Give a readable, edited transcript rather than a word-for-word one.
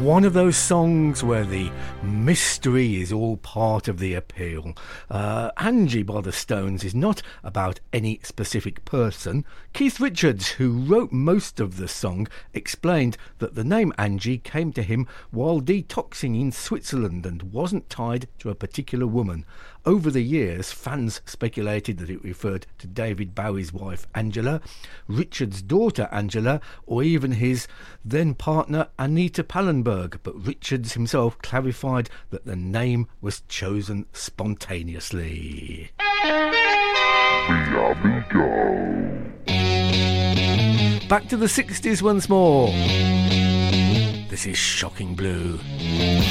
One of those songs where the mystery is all part of the appeal. Angie by the Stones is not about any specific person. Keith Richards, who wrote most of the song, explained that the name Angie came to him while detoxing in Switzerland and wasn't tied to a particular woman. Over the years, fans speculated that it referred to David Bowie's wife Angela, Richard's daughter Angela, or even his then partner Anita Pallenberg, but Richards himself clarified that the name was chosen spontaneously. Back to the 60s once more. This is Shocking Blue.